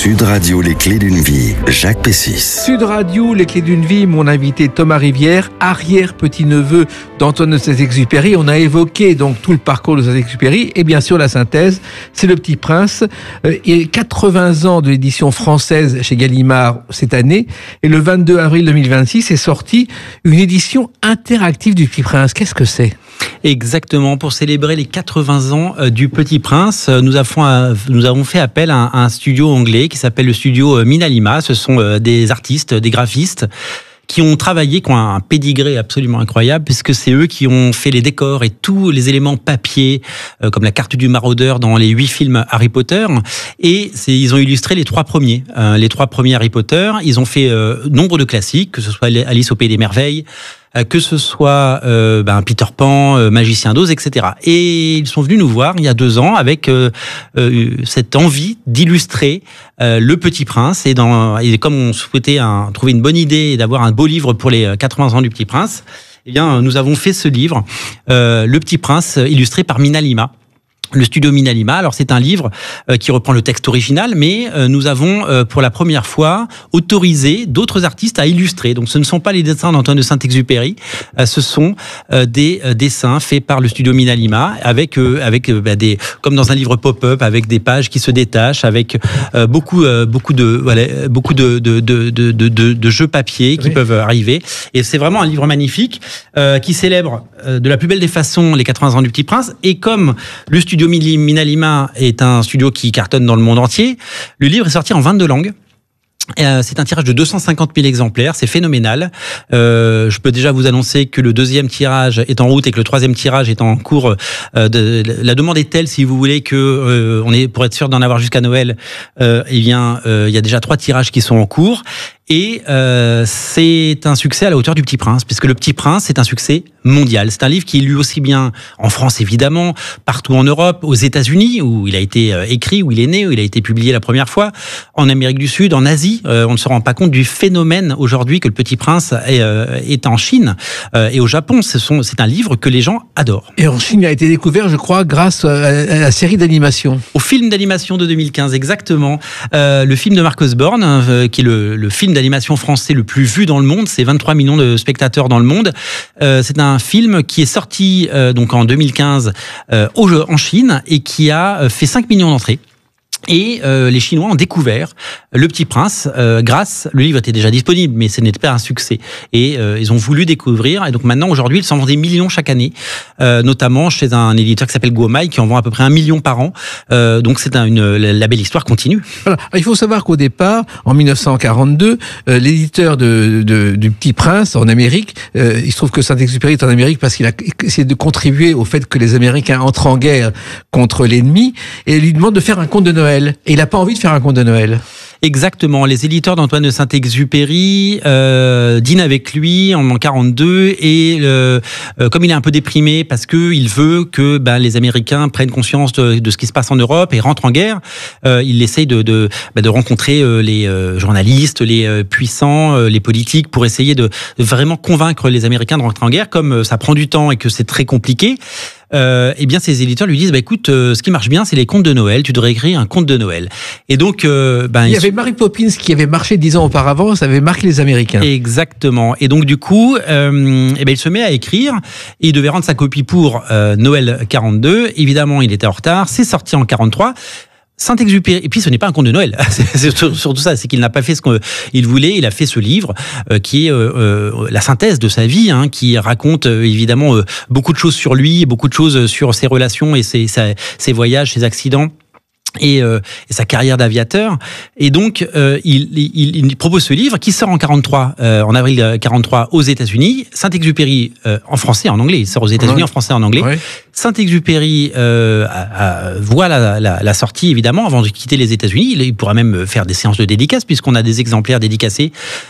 Sud Radio, les clés d'une vie, Jacques Pessis. Sud Radio, les clés d'une vie, mon invité Thomas Rivière, arrière-petit-neveu d'Antoine de Saint-Exupéry. On a évoqué donc tout le parcours de Saint-Exupéry et bien sûr la synthèse, c'est Le Petit Prince. Il y a 80 ans de l'édition française chez Gallimard cette année et le 22 avril 2026 est sortie une édition interactive du Petit Prince. Qu'est-ce que c'est ? Exactement, pour célébrer les 80 ans du Petit Prince, nous avons fait appel à un studio anglais qui s'appelle le studio Minalima. Ce sont des artistes, des graphistes qui ont travaillé, qui ont un pédigré absolument incroyable, puisque c'est eux qui ont fait les décors et tous les éléments papier, comme la carte du maraudeur dans les 8 films Harry Potter. Et ils ont illustré les 3 premiers Harry Potter. Ils ont fait nombre de classiques, que ce soit Alice au Pays des Merveilles, que ce soit Peter Pan, Magicien d'Oz, etc. Et ils sont venus nous voir il y a 2 ans avec cette envie d'illustrer Le Petit Prince. Et comme on souhaitait trouver une bonne idée et d'avoir un beau livre pour les 80 ans du Petit Prince, eh bien, nous avons fait ce livre, Le Petit Prince, illustré par Minalima. Le studio Minalima. Alors c'est un livre qui reprend le texte original, mais nous avons pour la première fois autorisé d'autres artistes à illustrer. Donc ce ne sont pas les dessins d'Antoine de Saint-Exupéry, ce sont des dessins faits par le studio Minalima avec des, comme dans un livre pop-up, avec des pages qui se détachent, avec beaucoup de jeux papier qui peuvent arriver. Et c'est vraiment un livre magnifique qui célèbre de la plus belle des façons les 80 ans du Petit Prince. Et comme le studio Minalima est un studio qui cartonne dans le monde entier, le livre est sorti en 22 langues. C'est un tirage de 250 000 exemplaires, c'est phénoménal. Je peux déjà vous annoncer que le 2e tirage est en route et que le 3e tirage est en cours. La demande est telle, si vous voulez, que pour être sûr d'en avoir jusqu'à Noël, il y a déjà 3 tirages qui sont en cours. Et c'est un succès à la hauteur du Petit Prince, puisque Le Petit Prince c'est un succès mondial. C'est un livre qui est lu aussi bien en France évidemment, partout en Europe, aux États-Unis où il a été écrit, où il est né, où il a été publié la première fois, en Amérique du Sud, en Asie. On ne se rend pas compte du phénomène aujourd'hui que Le Petit Prince est en Chine et au Japon. C'est un livre que les gens adorent. Et en Chine, il a été découvert, je crois, grâce à la série d'animation. Au film d'animation de 2015, exactement. Le film de Marcus Born, qui est le film d'animation français le plus vu dans le monde, c'est 23 millions de spectateurs dans le monde. C'est un film qui est sorti donc en 2015 en Chine et qui a fait 5 millions d'entrées. Et les Chinois ont découvert Le Petit Prince grâce, le livre était déjà disponible, mais ce n'était pas un succès. Et ils ont voulu découvrir. Et donc maintenant, aujourd'hui, ils s'en vendent des millions chaque année, notamment chez un éditeur qui s'appelle Guomai, qui en vend à peu près 1 million par an. Donc c'est la belle histoire continue. Voilà. Il faut savoir qu'au départ, en 1942, l'éditeur du Petit Prince en Amérique, il se trouve que Saint-Exupéry est en Amérique parce qu'il a essayé de contribuer au fait que les Américains entrent en guerre contre l'ennemi, et lui demande de faire un conte de Noël. Et il n'a pas envie de faire un conte de Noël. Exactement. Les éditeurs d'Antoine de Saint-Exupéry dînent avec lui en 1942 et comme il est un peu déprimé parce que il veut que les Américains prennent conscience de ce qui se passe en Europe et rentrent en guerre, il essaye de rencontrer les journalistes, les puissants, les politiques pour essayer de vraiment convaincre les Américains de rentrer en guerre. Comme ça prend du temps et que c'est très compliqué, eh bien ces éditeurs lui disent écoute, ce qui marche bien c'est les contes de Noël, tu devrais écrire un conte de Noël. Et donc il y avait Mary Poppins qui avait marché 10 ans auparavant, ça avait marqué les Américains. Exactement. Et donc du coup il se met à écrire et il devait rendre sa copie pour Noël 42. Évidemment il était en retard, c'est sorti en 43. Saint-Exupéry, et puis ce n'est pas un conte de Noël, c'est surtout ça, c'est qu'il n'a pas fait ce qu'il voulait, il a fait ce livre qui est la synthèse de sa vie, qui raconte évidemment beaucoup de choses sur lui, beaucoup de choses sur ses relations et ses voyages, ses accidents. Et sa carrière d'aviateur. Et donc, il propose ce livre qui sort en 43, en avril 43 aux États-Unis. Saint-Exupéry en français et en anglais. Il sort aux États-Unis en français et en anglais. Ouais. Saint-Exupéry voit la sortie, évidemment, avant de quitter les États-Unis. Il pourra même faire des séances de dédicaces, puisqu'on a des exemplaires dédicacés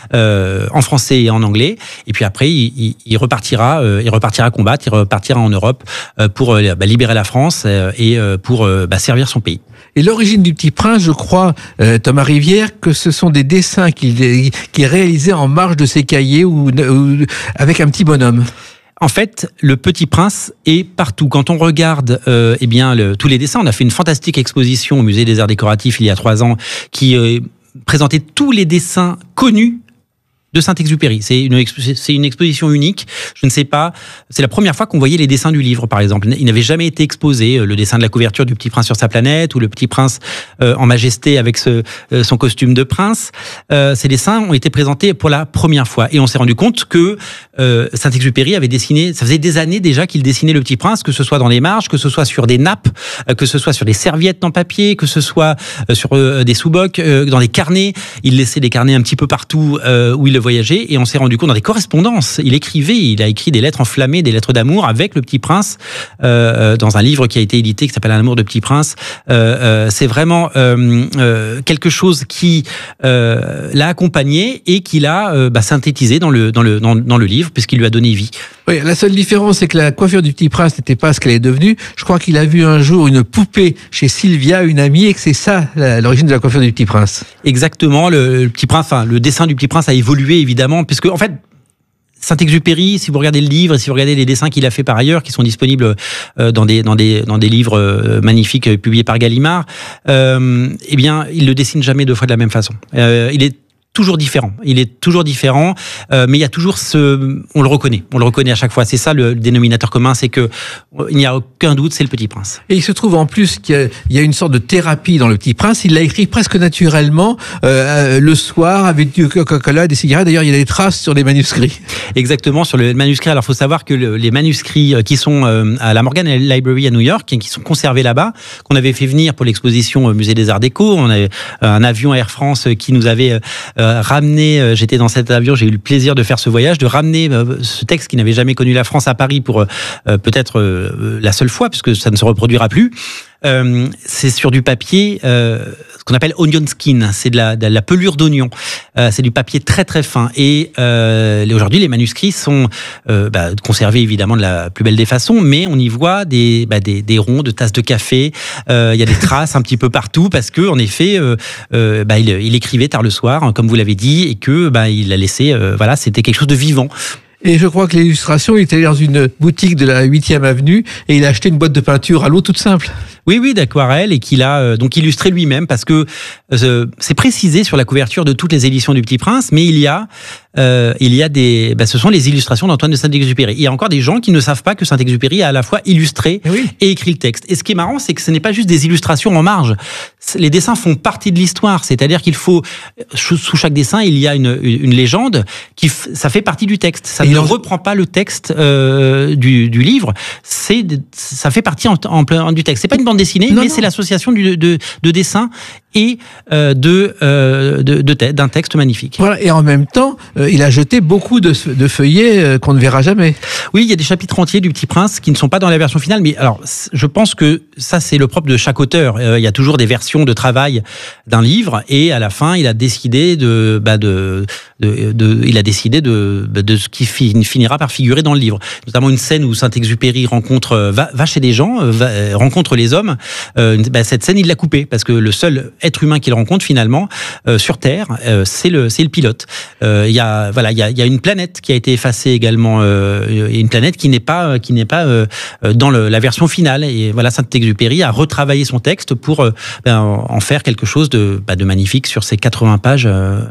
en français et en anglais. Et puis après, il repartira combattre, il repartira en Europe pour libérer la France et pour servir son pays. Et l'origine du Petit Prince, je crois, Thomas Rivière, que ce sont des dessins qu'il réalisait en marge de ses cahiers ou avec un petit bonhomme. En fait, le Petit Prince est partout. Quand on regarde tous les dessins, on a fait une fantastique exposition au Musée des Arts Décoratifs il y a 3 ans qui présentait tous les dessins connus de Saint-Exupéry. C'est une exposition unique. Je ne sais pas, c'est la première fois qu'on voyait les dessins du livre, par exemple. Il n'avait jamais été exposé, le dessin de la couverture du Petit Prince sur sa planète, ou le Petit Prince en majesté avec son costume de prince. Ces dessins ont été présentés pour la première fois. Et on s'est rendu compte que Saint-Exupéry avait dessiné, ça faisait des années déjà qu'il dessinait le Petit Prince, que ce soit dans les marges, que ce soit sur des nappes, que ce soit sur des serviettes en papier, que ce soit sur des sous-bocs, dans des carnets. Il laissait des carnets un petit peu partout où il le voyager, et on s'est rendu compte dans des correspondances, il a écrit des lettres enflammées, des lettres d'amour avec le Petit Prince dans un livre qui a été édité qui s'appelle Un amour de Petit Prince. C'est vraiment quelque chose qui l'a accompagné et qui l'a synthétisé dans le livre, puisqu'il lui a donné vie. Oui, la seule différence, c'est que la coiffure du Petit Prince n'était pas ce qu'elle est devenue. Je crois qu'il a vu un jour une poupée chez Sylvia, une amie, et que c'est ça l'origine de la coiffure du Petit Prince. Exactement. Le Petit Prince, le dessin du Petit Prince a évolué évidemment, puisque en fait, Saint-Exupéry, si vous regardez le livre, si vous regardez les dessins qu'il a fait par ailleurs, qui sont disponibles dans des livres magnifiques publiés par Gallimard, il le dessine jamais 2 fois de la même façon. Il est toujours différent. Mais il y a toujours on le reconnaît à chaque fois. C'est ça le dénominateur commun, c'est que il n'y a aucun doute, c'est le Petit Prince. Et il se trouve en plus qu'il y a une sorte de thérapie dans le Petit Prince. Il l'a écrit presque naturellement le soir avec du Coca-Cola, des cigarettes. D'ailleurs, il y a des traces sur les manuscrits. Exactement, sur le manuscrit. Alors, il faut savoir que les manuscrits qui sont à la Morgan Library à New York, qui sont conservés là-bas, qu'on avait fait venir pour l'exposition au Musée des Arts Déco. On avait un avion Air France qui nous avait ramené, j'étais dans cet avion, j'ai eu le plaisir de faire ce voyage, de ramener ce texte qui n'avait jamais connu la France à Paris pour peut-être la seule fois, puisque ça ne se reproduira plus. C'est sur du papier, ce qu'on appelle onion skin, c'est de la pelure d'oignon. C'est du papier très très fin. Et aujourd'hui, les manuscrits sont conservés évidemment de la plus belle des façons, mais on y voit des ronds de tasses de café. Il y a des traces un petit peu partout parce que en effet, il écrivait tard le soir, hein, comme vous l'avez dit, et que il a laissé, c'était quelque chose de vivant. Et je crois que l'illustration, il était allé dans une boutique de la 8e avenue et il a acheté une boîte de peinture à l'eau toute simple. Oui, d'aquarelle, et qu'il a donc illustré lui-même, parce que c'est précisé sur la couverture de toutes les éditions du Petit Prince, mais il y a ce sont les illustrations d'Antoine de Saint-Exupéry. Il y a encore des gens qui ne savent pas que Saint-Exupéry a à la fois illustré et écrit le texte. Et ce qui est marrant, c'est que ce n'est pas juste des illustrations en marge. Les dessins font partie de l'histoire, c'est-à-dire qu'il faut, sous chaque dessin, il y a une légende ça fait partie du texte. Ça ne reprend pas le texte du livre, ça fait partie en plein du texte. C'est pas une bande dessinée, mais c'est l'association de dessins et d'un texte magnifique. Voilà, et en même temps, il a jeté beaucoup de feuillets qu'on ne verra jamais. Oui, il y a des chapitres entiers du Petit Prince qui ne sont pas dans la version finale, mais alors je pense que ça c'est le propre de chaque auteur. Il y a toujours des versions de travail d'un livre, et à la fin, il a décidé de ce qui finira par figurer dans le livre. Notamment une scène où Saint-Exupéry va chez des gens, rencontre les hommes. Cette scène, il l'a coupée parce que le seul être humain qu'il rencontre finalement sur Terre, c'est le pilote. Il y a une planète qui a été effacée également, une planète qui n'est pas dans la version finale. Et voilà, Saint-Exupéry a retravaillé son texte pour en faire quelque chose de magnifique sur ces 80 pages.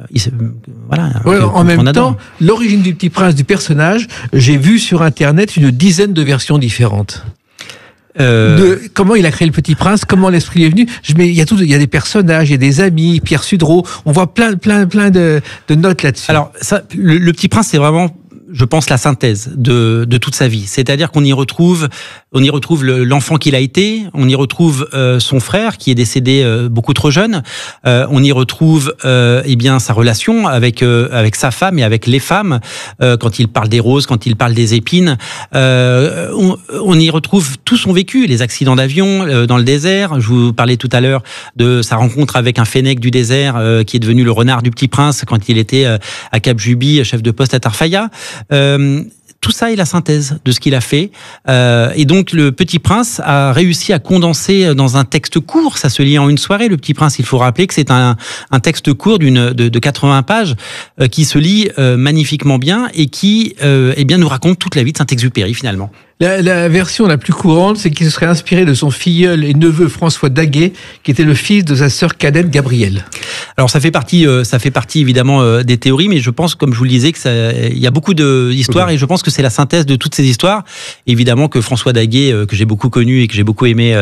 En même temps, l'origine du Petit Prince, du personnage, j'ai vu sur Internet une dizaine de versions différentes. De comment il a créé le Petit Prince, comment l'esprit est venu. Il y a des personnages, il y a des amis, Pierre Sudreau. On voit plein de notes là-dessus. Alors ça, le Petit Prince, c'est vraiment, je pense, la synthèse de toute sa vie. C'est-à-dire qu'on y retrouve l'enfant qu'il a été, on y retrouve son frère qui est décédé beaucoup trop jeune, on y retrouve sa relation avec sa femme et avec les femmes, quand il parle des roses, quand il parle des épines, on y retrouve tout son vécu, les accidents d'avion dans le désert. Je vous parlais tout à l'heure de sa rencontre avec un fennec du désert qui est devenu le renard du Petit Prince quand il était à Cap Juby, chef de poste à Tarfaya. tout ça est la synthèse de ce qu'il a fait. Et donc, Le Petit Prince a réussi à condenser dans un texte court, ça se lit en une soirée, Le Petit Prince. Il faut rappeler que c'est un texte court de 80 pages qui se lit magnifiquement bien et qui nous raconte toute la vie de Saint-Exupéry, finalement. La version la plus courante, c'est qu'il se serait inspiré de son filleul et neveu François Daguet, qui était le fils de sa sœur cadette Gabrielle. Alors ça fait partie évidemment des théories, mais je pense, comme je vous le disais, il y a beaucoup d'histoires et je pense que c'est la synthèse de toutes ces histoires. Évidemment que François Daguet, que j'ai beaucoup connu et que j'ai beaucoup aimé,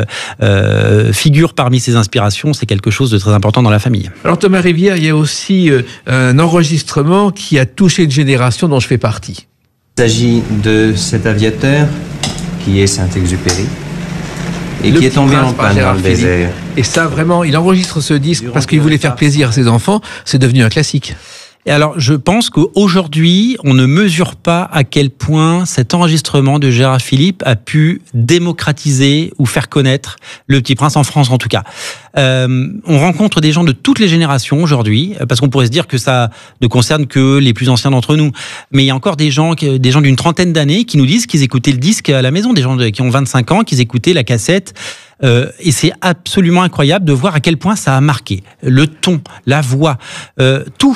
figure parmi ses inspirations. C'est quelque chose de très important dans la famille. Alors Thomas Rivière, il y a aussi un enregistrement qui a touché une génération dont je fais partie. Il s'agit de cet aviateur qui est Saint-Exupéry et qui est tombé en panne dans le désert. Et ça, vraiment, il enregistre ce disque parce qu'il voulait faire plaisir à ses enfants. C'est devenu un classique. Et alors, je pense qu'aujourd'hui, on ne mesure pas à quel point cet enregistrement de Gérard Philipe a pu démocratiser ou faire connaître Le Petit Prince, en France en tout cas. On rencontre des gens de toutes les générations aujourd'hui, parce qu'on pourrait se dire que ça ne concerne que les plus anciens d'entre nous. Mais il y a encore des gens d'une trentaine d'années qui nous disent qu'ils écoutaient le disque à la maison, des gens qui ont 25 ans, qu'ils écoutaient la cassette. Et c'est absolument incroyable de voir à quel point ça a marqué. Le ton, la voix, tout.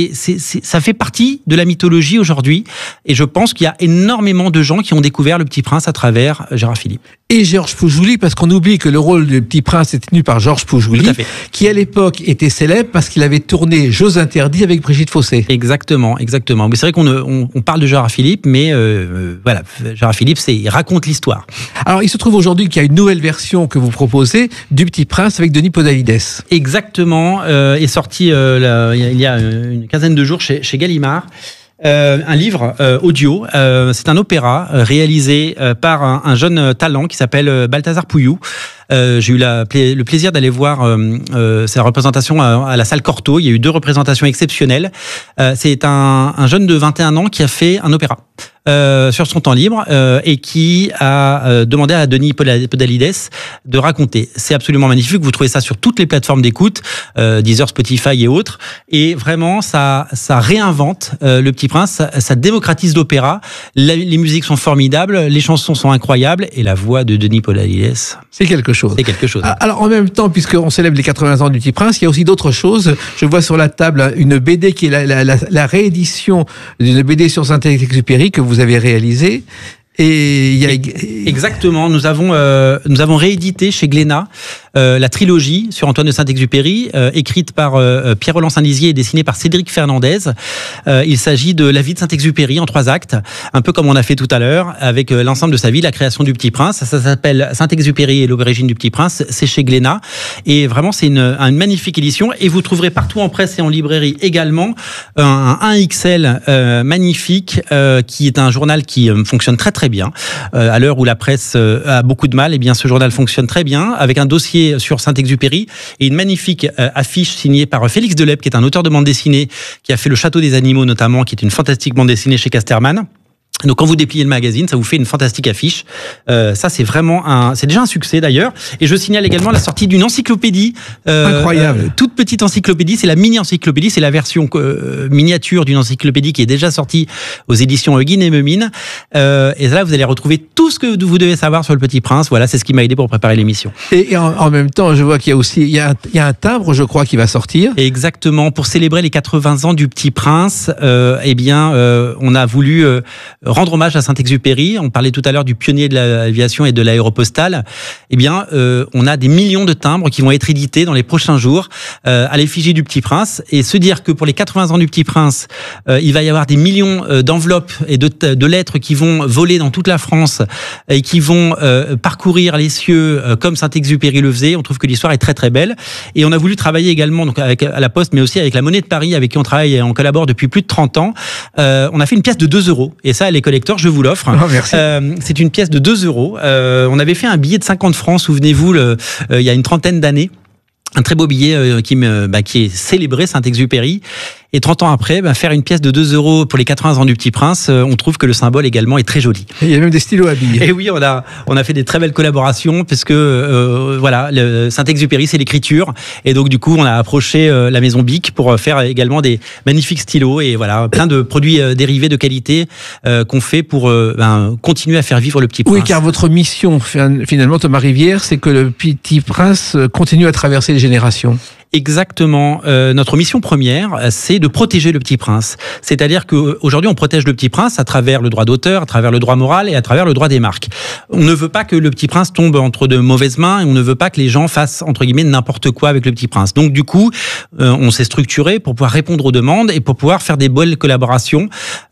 Ça fait partie de la mythologie aujourd'hui. Et je pense qu'il y a énormément de gens qui ont découvert Le Petit Prince à travers Gérard Philipe. Et Georges Poujouli, parce qu'on oublie que le rôle du Petit Prince est tenu par Georges Poujouli, qui à l'époque était célèbre parce qu'il avait tourné Jeux interdits avec Brigitte Fossé. Exactement. Mais c'est vrai qu'on parle de Gérard Philipe, mais voilà, Gérard Philipe, il raconte l'histoire. Alors, il se trouve aujourd'hui qu'il y a une nouvelle version que vous proposez du Petit Prince avec Denis Podalides. Exactement, est sorti il y a une quinzaine de jours chez Gallimard. Un livre audio, c'est un opéra réalisé par un jeune talent qui s'appelle Balthazar Pouillou. J'ai eu le plaisir d'aller voir sa représentation à la salle Cortot. Il y a eu 2 représentations exceptionnelles. C'est un jeune de 21 ans qui a fait un opéra sur son temps libre et qui a demandé à Denis Podalides de raconter. C'est absolument magnifique. Vous trouvez ça sur toutes les plateformes d'écoute, Deezer, Spotify et autres. Et vraiment, ça réinvente Le Petit Prince. Ça démocratise l'opéra. Les musiques sont formidables, les chansons sont incroyables et la voix de Denis Podalides. C'est quelque chose. C'est quelque chose. Alors en même temps, puisqu'on célèbre les 80 ans du Petit Prince, il y a aussi d'autres choses. Je vois sur la table une BD qui est la réédition d'une BD sur Saint-Exupéry que vous avez réalisée. Et il y a... Exactement, nous avons réédité chez Glénat la trilogie sur Antoine de Saint-Exupéry, écrite par Pierre-Roland Saint-Lizier et dessinée par Cédric Fernandez. Il s'agit de la vie de Saint-Exupéry en 3 actes, un peu comme on a fait tout à l'heure, avec l'ensemble de sa vie, la création du Petit Prince. Ça s'appelle Saint-Exupéry et l'origine du Petit Prince, c'est chez Glénat. Et vraiment, c'est une magnifique édition. Et vous trouverez partout en presse et en librairie également un 1XL magnifique, qui est un journal qui fonctionne très très bien. À l'heure où la presse a beaucoup de mal, eh bien ce journal fonctionne très bien, avec un dossier sur Saint-Exupéry et une magnifique affiche signée par Félix Delep, qui est un auteur de bande dessinée, qui a fait Le Château des Animaux notamment, qui est une fantastique bande dessinée chez Casterman. Donc quand vous dépliez le magazine, ça vous fait une fantastique affiche. Ça c'est vraiment c'est déjà un succès d'ailleurs. Et je signale également la sortie d'une encyclopédie. Incroyable. Toute petite encyclopédie, c'est la mini-encyclopédie, c'est la version miniature d'une encyclopédie qui est déjà sortie aux éditions Guin et Memine. Et là vous allez retrouver tout ce que vous devez savoir sur Le Petit Prince. Voilà, c'est ce qui m'a aidé pour préparer l'émission. Et en même temps, je vois qu'il y a aussi il y a un timbre, je crois, qui va sortir. Exactement, pour célébrer les 80 ans du Petit Prince, on a voulu rendre hommage à Saint-Exupéry. On parlait tout à l'heure du pionnier de l'aviation et de l'aéropostale. On a des millions de timbres qui vont être édités dans les prochains jours à l'effigie du Petit Prince. Et se dire que pour les 80 ans du Petit Prince, il va y avoir des millions d'enveloppes et de lettres qui vont voler dans toute la France et qui vont parcourir les cieux comme Saint-Exupéry le faisait. On trouve que l'histoire est très très belle. Et on a voulu travailler également donc à la Poste, mais aussi avec la Monnaie de Paris, avec qui on travaille et on collabore depuis plus de 30 ans. On a fait une pièce de 2 €. Et ça, les collecteurs, je vous l'offre. Oh, merci. C'est une pièce de 2 €. On avait fait un billet de 50 francs, souvenez-vous, il y a une trentaine d'années. un très beau billet qui est célébré, Saint-Exupéry. Et 30 ans après, faire une pièce de 2 € pour les 80 ans du Petit Prince, on trouve que le symbole également est très joli. Et il y a même des stylos à billes. Et oui, on a fait des très belles collaborations parce que le Saint-Exupéry, c'est l'écriture. Et donc du coup, on a approché la maison Bic pour faire également des magnifiques stylos et voilà, plein de produits dérivés de qualité qu'on fait pour continuer à faire vivre le Petit Prince. Oui, car votre mission finalement, Thomas Rivière, c'est que le Petit Prince continue à traverser les générations. Exactement. Notre mission première, c'est de protéger le Petit Prince. C'est-à-dire qu'aujourd'hui, on protège le Petit Prince à travers le droit d'auteur, à travers le droit moral et à travers le droit des marques. On ne veut pas que le Petit Prince tombe entre de mauvaises mains et on ne veut pas que les gens fassent, entre guillemets, n'importe quoi avec le Petit Prince. Donc, du coup, on s'est structuré pour pouvoir répondre aux demandes et pour pouvoir faire des belles collaborations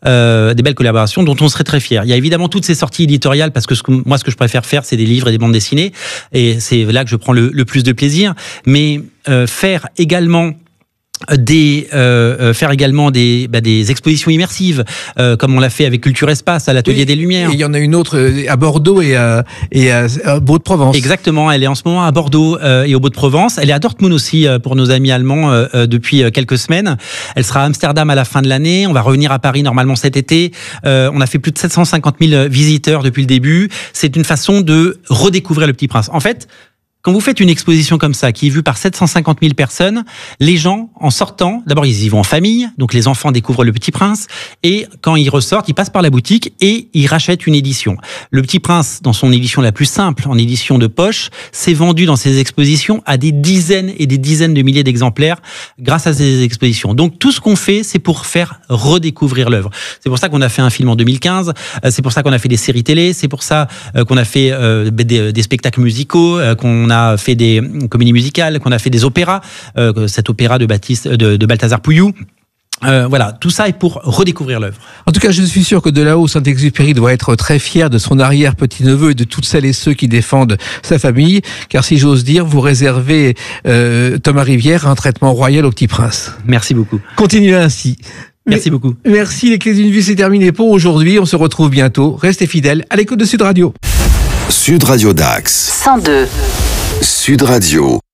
dont on serait très fiers. Il y a évidemment toutes ces sorties éditoriales parce que moi, ce que je préfère faire, c'est des livres et des bandes dessinées et c'est là que je prends le plus de plaisir. Mais faire également des expositions immersives comme on l'a fait avec Culture Espace à l'Atelier des Lumières. Et il y en a une autre à Bordeaux et à Beau-de-Provence. Exactement, elle est en ce moment à Bordeaux et au Beau-de-Provence. Elle est à Dortmund aussi pour nos amis allemands depuis quelques semaines. Elle sera à Amsterdam à la fin de l'année. On va revenir à Paris normalement cet été. On a fait plus de 750 000 visiteurs depuis le début. C'est une façon de redécouvrir le Petit Prince. En fait, quand vous faites une exposition comme ça, qui est vue par 750 000 personnes, les gens, en sortant, d'abord, ils y vont en famille, donc les enfants découvrent le Petit Prince, et quand ils ressortent, ils passent par la boutique et ils rachètent une édition. Le Petit Prince, dans son édition la plus simple, en édition de poche, s'est vendu dans ces expositions à des dizaines et des dizaines de milliers d'exemplaires grâce à ces expositions. Donc, tout ce qu'on fait, c'est pour faire redécouvrir l'œuvre. C'est pour ça qu'on a fait un film en 2015, c'est pour ça qu'on a fait des séries télé, c'est pour ça qu'on a fait des spectacles musicaux, qu'on a fait des comédies musicales, qu'on a fait des opéras, cet opéra de Balthazar Pouillou. Voilà, tout ça est pour redécouvrir l'œuvre. En tout cas, je suis sûr que de là-haut, Saint-Exupéry doit être très fier de son arrière-petit-neveu et de toutes celles et ceux qui défendent sa famille, car si j'ose dire, vous réservez, Thomas Rivière, un traitement royal au Petit Prince. Merci beaucoup. Continuez ainsi. Merci beaucoup. Merci, les clés d'une vie, c'est terminé pour aujourd'hui. On se retrouve bientôt. Restez fidèles à l'écoute de Sud Radio. Sud Radio Dax. 102. Sud Radio.